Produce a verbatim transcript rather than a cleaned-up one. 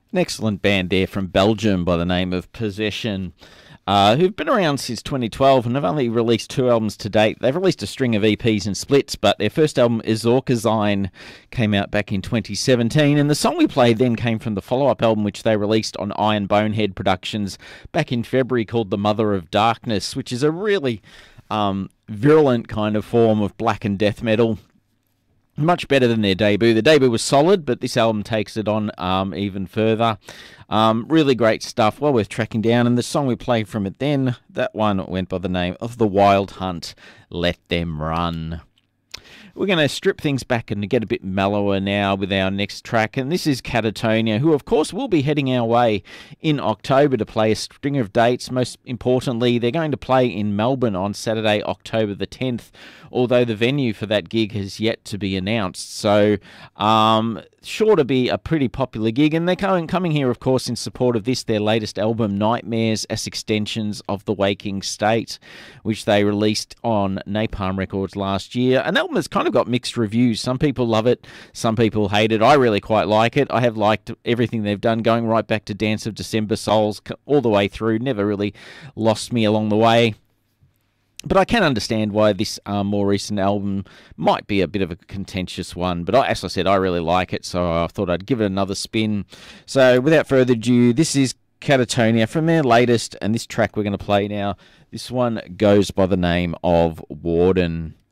An excellent band there from Belgium by the name of Possession, uh, who've been around since twenty twelve and have only released two albums to date. They've released a string of E Ps and splits, but their first album, Izorkazine, came out back in twenty seventeen, and the song we played then came from the follow-up album which they released on Iron Bonehead Productions back in February, called The Mother of Darkness, which is a really um, virulent kind of form of black and death metal. Much better than their debut. The debut was solid, but this album takes it on um, even further. Um, really great stuff, well worth tracking down. And the song we played from it then, that one went by the name of The Wild Hunt, Let Them Run. We're going to strip things back and get a bit mellower now with our next track. And this is Catatonia, who, of course, will be heading our way in October to play a string of dates. Most importantly, they're going to play in Melbourne on Saturday, October the tenth, although the venue for that gig has yet to be announced. So, um, sure to be a pretty popular gig. And they're coming, coming here, of course, in support of this, their latest album, Nightmares as Extensions of the Waking State, which they released on Napalm Records last year. An album that's kind of got mixed reviews. Some people love it, some people hate it. I really quite like it. I have liked everything they've done, going right back to Dance of December Souls all the way through. Never really lost me along the way. But I can understand why this um, more recent album might be a bit of a contentious one. But I, as I said, I really like it, so I thought I'd give it another spin. So without further ado, this is Catatonia from their latest, and this track we're going to play now, this one goes by the name of Warden.